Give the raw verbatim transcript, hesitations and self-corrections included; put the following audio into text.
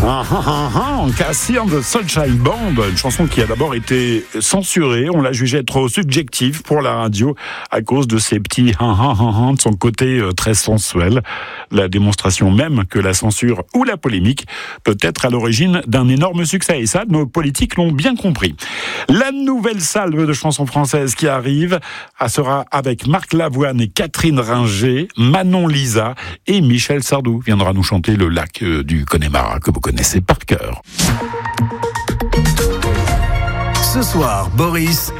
Ah, ah, ah, ah, Cassie and the Sunshine Band, une chanson qui a d'abord été censurée. On l'a jugée trop subjective pour la radio à cause de ses petits ah, ah, ah, ah, de son côté très sensuel. La démonstration même que la censure ou la polémique peut être à l'origine d'un énorme succès. Et ça, nos politiques l'ont bien compris. La nouvelle salve de chansons françaises qui arrive sera avec Marc Lavoine et Catherine Ringer, Manon Lisa et Michel Sardou viendra nous chanter le lac du Connemara que vous connaissez par cœur. Ce soir, Boris